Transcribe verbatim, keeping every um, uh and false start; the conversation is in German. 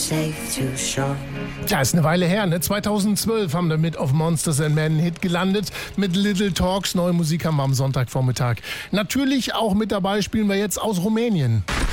safe to shore. Tja, ist eine Weile her, ne? zweitausendzwölf haben wir mit Of Monsters and Men einen Hit gelandet. Mit Little Talks, neue Musik haben wir am Sonntagvormittag. Natürlich auch mit dabei spielen wir jetzt aus Rumänien.